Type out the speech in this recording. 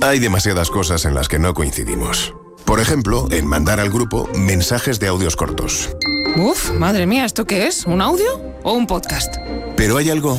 Hay demasiadas cosas en las que no coincidimos. Por ejemplo, en mandar al grupo mensajes de audios cortos. Uf, madre mía, ¿esto qué es? ¿Un audio o un podcast? Pero hay algo